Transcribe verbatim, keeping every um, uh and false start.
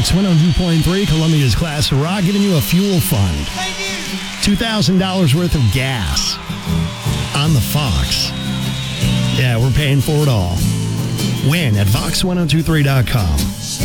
Fox one oh two point three, Columbia's Classic Rock, giving you a fuel fund. Thank you. two thousand dollars worth of gas on the Fox. Yeah, we're paying for it all. Win at fox ten twenty-three dot com.